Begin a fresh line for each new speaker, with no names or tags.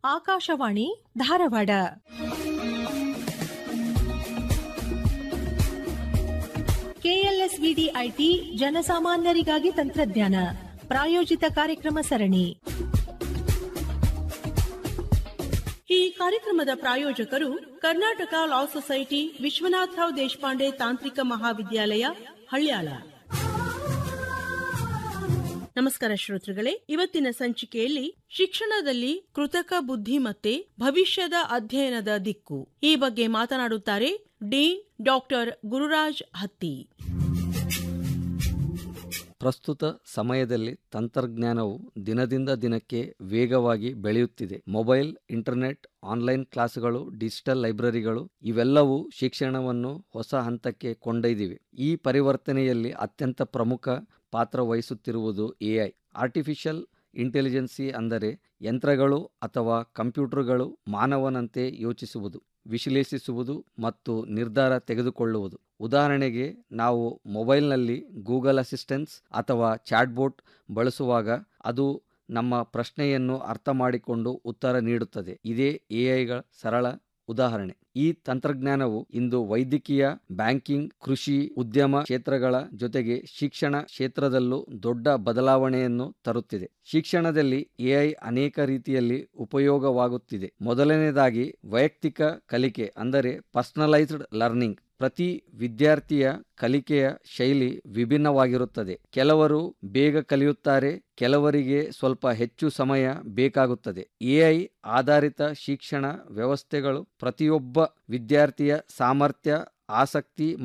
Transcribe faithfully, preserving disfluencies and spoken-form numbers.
Akashvani Dharwad. KLSVD IT ಜನಸಾಮಾನ್ಯರಿಗಾಗಿ ತಂತ್ರಜ್ಞಾನ ಪ್ರಾಯೋಜಿತ ಕಾರ್ಯಕ್ರಮ ಸರಣಿ. ಈ ಕಾರ್ಯಕ್ರಮದ ಪ್ರಾಯೋಜಕರು ಕರ್ನಾಟಕ ಲಾ ಸೊಸೈಟಿ, ವಿಶ್ವನಾಥರಾವ್ ದೇಶಪಾಂಡೆ ತಾಂತ್ರಿಕ ಮಹಾವಿದ್ಯಾಲಯ, ಹಳ್ಯಾಳ. ನಮಸ್ಕಾರ ಶ್ರೋತೃಗಳೇ, ಇವತ್ತಿನ ಸಂಚಿಕೆಯಲ್ಲಿ ಶಿಕ್ಷಣದಲ್ಲಿ ಕೃತಕ ಬುದ್ಧಿಮತ್ತೆ ಭವಿಷ್ಯದ ಅಧ್ಯಯನದ ದಿಕ್ಕು ಈ ಬಗ್ಗೆ ಮಾತನಾಡುತ್ತಾರೆ ಡೀನ್ ಡಾಕ್ಟರ್ ಗುರುರಾಜ್ ಹತ್ತಿ.
ಪ್ರಸ್ತುತ ಸಮಯದಲ್ಲಿ ತಂತ್ರಜ್ಞಾನವು ದಿನದಿಂದ ದಿನಕ್ಕೆ ವೇಗವಾಗಿ ಬೆಳೆಯುತ್ತಿದೆ. ಮೊಬೈಲ್, ಇಂಟರ್ನೆಟ್, ಆನ್ಲೈನ್ ಕ್ಲಾಸ್ಗಳು, ಡಿಜಿಟಲ್ ಲೈಬ್ರರಿಗಳು ಇವೆಲ್ಲವೂ ಶಿಕ್ಷಣವನ್ನು ಹೊಸ ಹಂತಕ್ಕೆ ಕೊಂಡೊಯ್ದಿವೆ. ಈ ಪರಿವರ್ತನೆಯಲ್ಲಿ ಅತ್ಯಂತ ಪ್ರಮುಖ ಪಾತ್ರ ವಹಿಸುತ್ತಿರುವುದು ಎಐ. ಆರ್ಟಿಫಿಷಿಯಲ್ ಇಂಟೆಲಿಜೆನ್ಸಿ ಅಂದರೆ ಯಂತ್ರಗಳು ಅಥವಾ ಕಂಪ್ಯೂಟರ್ಗಳು ಮಾನವನಂತೆ ಯೋಚಿಸುವುದು, ವಿಶ್ಲೇಷಿಸುವುದು ಮತ್ತು ನಿರ್ಧಾರ ತೆಗೆದುಕೊಳ್ಳುವುದು. ಉದಾಹರಣೆಗೆ, ನಾವು ಮೊಬೈಲ್ನಲ್ಲಿ ಗೂಗಲ್ ಅಸಿಸ್ಟೆನ್ಸ್ ಅಥವಾ ಚಾಟ್ಬೋಟ್ ಬಳಸುವಾಗ ಅದು ನಮ್ಮ ಪ್ರಶ್ನೆಯನ್ನು ಅರ್ಥ ಮಾಡಿಕೊಂಡು ಉತ್ತರ ನೀಡುತ್ತದೆ. ಇದೇ ಎಐಗಳ ಸರಳ ಉದಾಹರಣೆ. ಈ ತಂತ್ರಜ್ಞಾನವು ಇಂದು ವೈದ್ಯಕೀಯ, ಬ್ಯಾಂಕಿಂಗ್, ಕೃಷಿ, ಉದ್ಯಮ ಕ್ಷೇತ್ರಗಳ ಜೊತೆಗೆ ಶಿಕ್ಷಣ ಕ್ಷೇತ್ರದಲ್ಲೂ ದೊಡ್ಡ ಬದಲಾವಣೆಯನ್ನು ತರುತ್ತಿದೆ. ಶಿಕ್ಷಣದಲ್ಲಿ ಎಐ ಅನೇಕ ರೀತಿಯಲ್ಲಿ ಉಪಯೋಗವಾಗುತ್ತಿದೆ. ಮೊದಲನೇದಾಗಿ ವೈಯಕ್ತಿಕ ಕಲಿಕೆ ಅಂದರೆ ಪರ್ಸನಲೈಸ್ಡ್ ಲರ್ನಿಂಗ್. ಪ್ರತಿ ವಿದ್ಯಾರ್ಥಿಯ ಕಲಿಕೆಯ ಶೈಲಿ ವಿಭಿನ್ನವಾಗಿರುತ್ತದೆ. ಕೆಲವರು ಬೇಗ ಕಲಿಯುತ್ತಾರೆ, ಕೆಲವರಿಗೆ ಸ್ವಲ್ಪ ಹೆಚ್ಚು ಸಮಯ ಬೇಕಾಗುತ್ತದೆ. ಎಐ ಆಧಾರಿತ ಶಿಕ್ಷಣ ವ್ಯವಸ್ಥೆಗಳು ಪ್ರತಿಯೊಬ್ಬ ವಿದ್ಯಾರ್ಥಿಯ ಸಾಮರ್ಥ್ಯ, ಆಸಕ್ತಿ